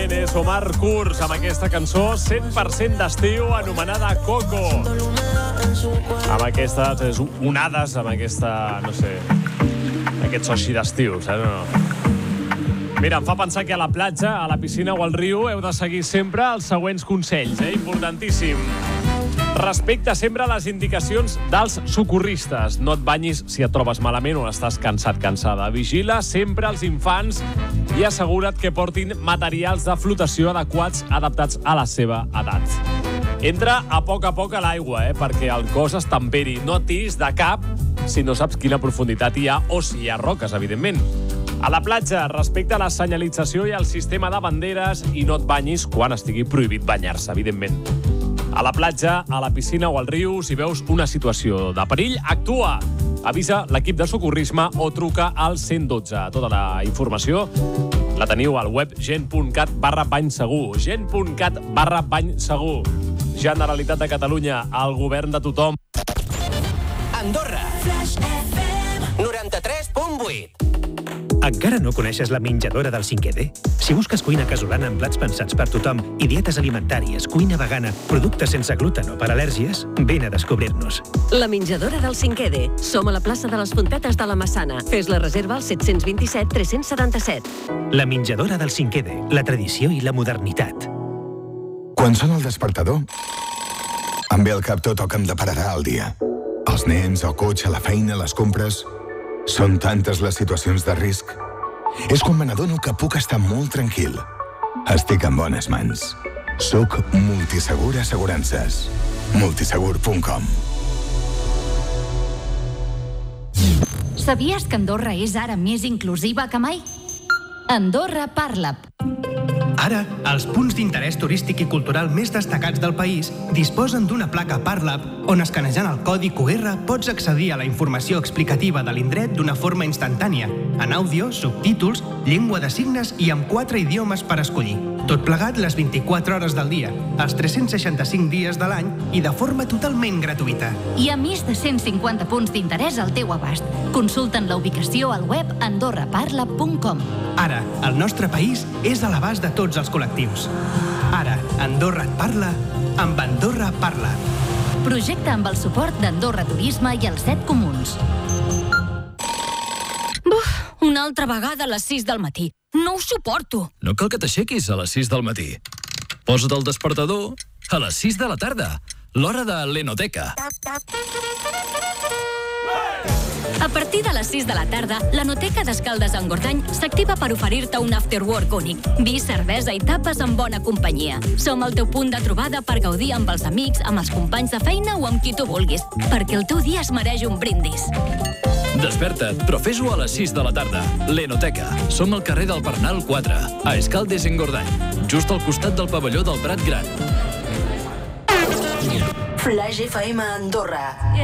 Jiménez, Omar Kurz, amb aquesta cançó 100% d'estiu anomenada Coco. Amb aquestes onades, amb aquesta, no sé, aquest so així d'estiu, saps o no? Mira, em fa pensar que a la platja, a la piscina o al riu heu de seguir sempre els següents consells, importantíssim. Respecta sempre les indicacions dels socorristes. No et banyis si et trobes malament o estàs cansat, cansada. Vigila sempre els infants i assegura't que portin materials de flotació adequats, adaptats a la seva edat. Entra a poc a l'aigua, perquè el cos es temperi. No et tiris de cap si no saps quina profunditat hi ha o si hi ha roques, evidentment. A la platja, respecta la senyalització i el sistema de banderes i no et banyis quan estigui prohibit banyar-se, evidentment. A la platja, a la piscina o al riu, si veus una situació de perill, actua. Avisa l'equip de socorrisme o truca al 112. Tota la informació la teniu al web gent.cat/banysegur. gent.cat/banysegur. Generalitat de Catalunya, el govern de tothom. Andorra. 93.8. Encara no coneixes la menjadora del 5D? Si busques cuina casolana amb plats pensats per tothom i dietes alimentàries, cuina vegana, productes sense gluten o per al·lèrgies, vine a descobrir-nos. La menjadora del 5D. Som a la plaça de les Fontetes de la Massana. Fes la reserva al 727 377. La menjadora del 5D. La tradició i la modernitat. Quan sona el despertador, em ve al cap tot el que em depararà el dia. Els nens, el cotxe, la feina, les compres... Són tantes les situacions de risc. És quan me n'adono que puc estar molt tranquil. Estic en bones mans. Soc Multisegur Assegurances. Multisegur.com. Sabies que Andorra és ara més inclusiva que mai? Andorra Parla. Ara, els punts d'interès turístic i cultural més destacats del país disposen d'una placa Parlap on, escanejant el codi QR, pots accedir a la informació explicativa de l'indret d'una forma instantània, en àudio, subtítols, llengua de signes i amb 4 idiomes per escollir. Tot plegat les 24 hores del dia, els 365 dies de l'any i de forma totalment gratuïta. Hi ha més de 150 punts d'interès al teu abast. Consulta'n la ubicació al web andorraparla.com. Ara, el nostre país és a l'abast de tots els col·lectius. Ara, Andorra et parla, amb Andorra Parla. Projecte amb el suport d'Andorra Turisme i els 7 comuns. Buf, una altra vegada a les 6 del matí. No ho suporto. No cal que t'aixequis a les 6 del matí. Posa't el despertador a les 6 de la tarda, l'hora de l'Enoteca. A partir de les 6 de la tarda, l'Enoteca d'Escaldes-Engordany s'activa per oferir-te un afterwork únic. Vi, cervesa i tapes en bona companyia. Som el teu punt de trobada per gaudir amb els amics, amb els companys de feina o amb qui tu vulguis, perquè el teu dia es mereix un brindis. Desperta't, però fes-ho a les 6 de la tarda. L'Enoteca. Som al carrer del Pernal 4, a Escaldes-Engordany, just al costat del pavelló del Prat Gran. Flash FM Andorra.